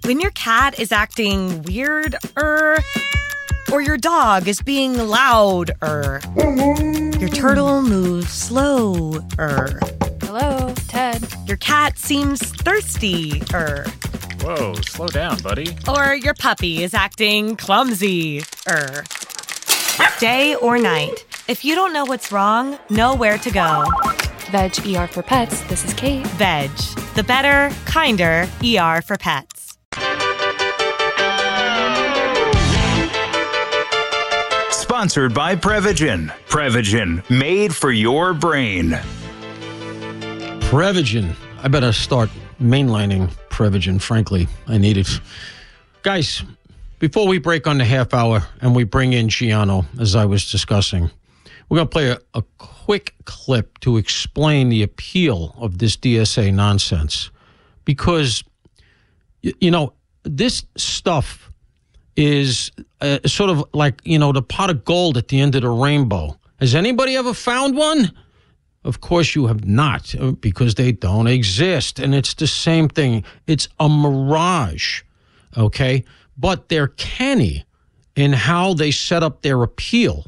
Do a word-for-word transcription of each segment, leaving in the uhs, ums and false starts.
When your cat is acting weird, er, or your dog is being loud, er, your turtle moves slow, er. Hello, Ted. Your cat seems thirsty, er. Whoa, slow down, buddy. Or your puppy is acting clumsy, er. Day or night, if you don't know what's wrong, know where to go. Veg E R for Pets. This is Kate. Veg, the better, kinder E R for pets. Sponsored by Prevagen. Prevagen, made for your brain. Prevagen. I better start mainlining Prevagen, frankly. I need it. Guys, before we break on the half hour and we bring in Giano, as I was discussing, we're going to play a, a quick clip to explain the appeal of this D S A nonsense. Because, you know, this stuff is uh, sort of like, you know, the pot of gold at the end of the rainbow. Has anybody ever found one? Of course you have not, because they don't exist. And it's the same thing. It's a mirage, okay? But they're canny in how they set up their appeal.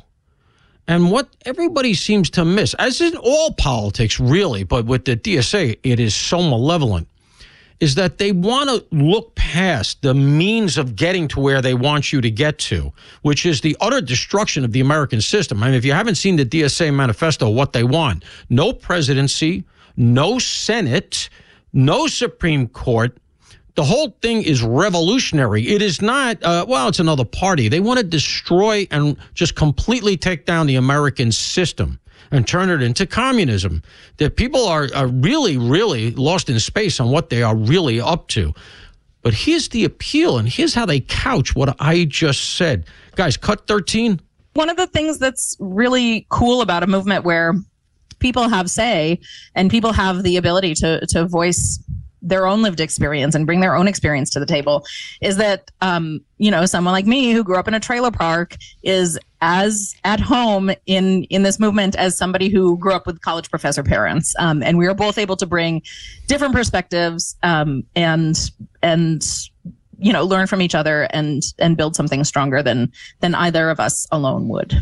And what everybody seems to miss, as in all politics really, but with the D S A, it is so malevolent, is that they want to look past the means of getting to where they want you to get to, which is the utter destruction of the American system. I mean, if you haven't seen the D S A manifesto, what they want, no presidency, no Senate, no Supreme Court. The whole thing is revolutionary. It is not, uh, well, it's another party. They want to destroy and just completely take down the American system and turn it into communism. That people are, are really, really lost in space on what they are really up to. But here's the appeal, and here's how they couch what I just said. Guys, cut thirteen. One of the things that's really cool about a movement where people have say and people have the ability to to voice their own lived experience and bring their own experience to the table is that, um, you know, someone like me who grew up in a trailer park is as at home in, in this movement as somebody who grew up with college professor parents. Um, and we are both able to bring different perspectives, um, and, and, you know, learn from each other and, and build something stronger than, than either of us alone would.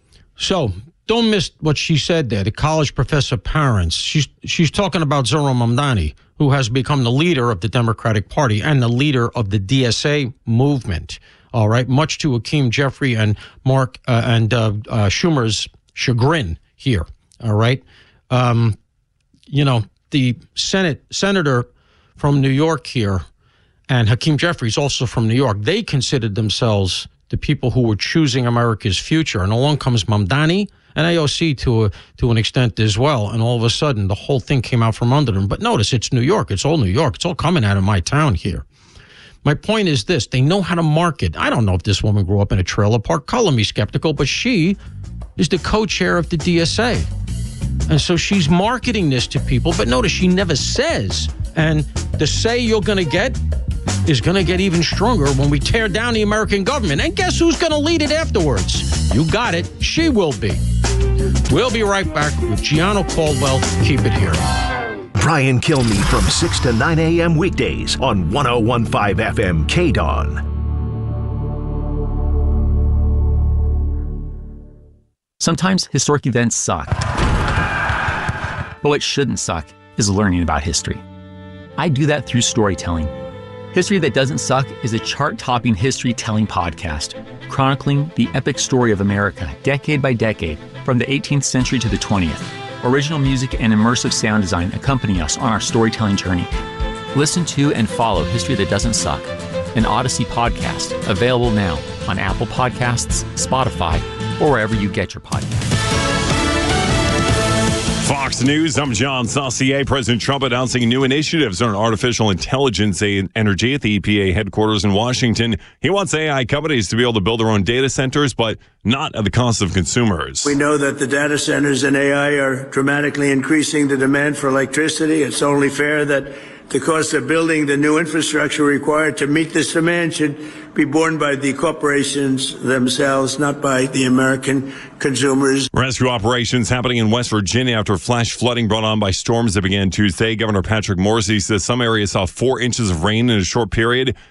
So don't miss what she said there, the college professor parents. She's, she's talking about Zohran Mamdani, who has become the leader of the Democratic Party and the leader of the D S A movement, all right, much to Hakeem Jeffrey and Mark uh, and uh, uh, Schumer's chagrin here, all right? Um, you know, the Senate senator from New York here and Hakeem Jeffrey is also from New York. They considered themselves the people who were choosing America's future. And along comes Mamdani and A O C to a, to an extent as well. And all of a sudden, the whole thing came out from under them. But notice, it's New York. It's all New York. It's all coming out of my town here. My point is this. They know how to market. I don't know if this woman grew up in a trailer park. Color me skeptical, but she is the co-chair of the D S A. And so she's marketing this to people. But notice, she never says. And the say you're going to get is going to get even stronger when we tear down the American government. And guess who's going to lead it afterwards? You got it. She will be. We'll be right back with Giano Caldwell. Keep it here. Brian Kilmeade from six to nine a.m. weekdays on one oh one point five F M K D O N. Sometimes historic events suck. But what shouldn't suck is learning about history. I do that through storytelling. History That Doesn't Suck is a chart-topping history-telling podcast chronicling the epic story of America, decade by decade, from the eighteenth century to the twentieth. Original music and immersive sound design accompany us on our storytelling journey. Listen to and follow History That Doesn't Suck, an Odyssey podcast, available now on Apple Podcasts, Spotify, or wherever you get your podcasts. Fox News, I'm John Saucier. President Trump announcing new initiatives on artificial intelligence energy at the E P A headquarters in Washington. He wants A I companies to be able to build their own data centers, but not at the cost of consumers. We know that the data centers and A I are dramatically increasing the demand for electricity. It's only fair that the cost of building the new infrastructure required to meet this demand should be borne by the corporations themselves, not by the American consumers. Rescue operations happening in West Virginia after flash flooding brought on by storms that began Tuesday. Governor Patrick Morrisey says some areas saw four inches of rain in a short period.